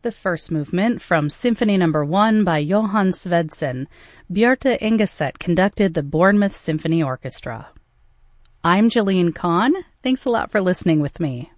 the first movement from Symphony No. 1 by Johann Svedsen. Bjarte Engeset conducted the Bournemouth Symphony Orchestra. I'm Jalene Kahn. Thanks a lot for listening with me.